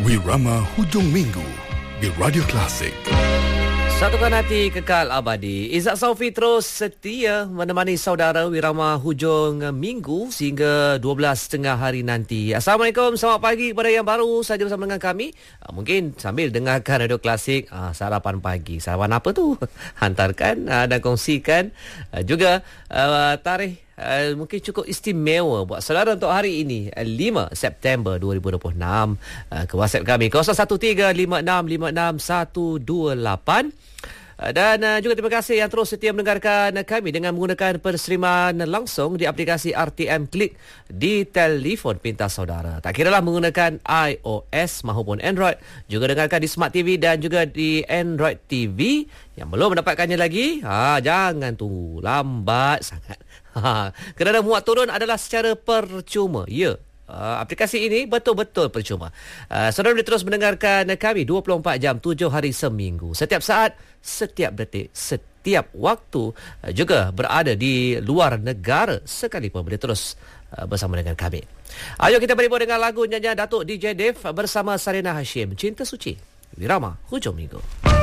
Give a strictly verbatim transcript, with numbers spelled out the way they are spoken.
Wirama Hujung Minggu di Radio Klasik. Satukan hati kekal abadi. Izzat Saufi terus setia menemani saudara Wirama Hujung Minggu sehingga dua belas tiga puluh hari nanti. Assalamualaikum, selamat pagi kepada yang baru saja bersama dengan kami. Mungkin sambil dengarkan Radio Klasik, sarapan pagi. Sarapan apa tu? Hantarkan dan kongsikan. Juga tarikh Uh, mungkin cukup istimewa buat saudara untuk hari ini, lima September dua ribu dua puluh enam. uh, Ke WhatsApp kami kosong satu tiga lima enam lima enam satu dua lapan. Dan uh, juga terima kasih yang terus setia mendengarkan kami dengan menggunakan perseriman langsung di aplikasi R T M Klik di telefon pintar saudara. Tak kiralah menggunakan iOS maupun Android. Juga dengarkan di Smart T V dan juga di Android T V. Yang belum mendapatkannya lagi, ha, jangan tunggu, lambat sangat. Ha, kerana muat turun adalah secara percuma. Ya. Uh, aplikasi ini betul-betul percuma. Uh, saudara boleh terus mendengarkan kami dua puluh empat jam, tujuh hari seminggu. Setiap saat, setiap detik, setiap waktu. Uh, juga berada di luar negara sekalipun boleh terus uh, bersama dengan kami. Ayo kita berhibur dengan lagu nyanyian Datuk D J Dave bersama Sarina Hashim, Cinta Suci. Wirama Hujung Minggu.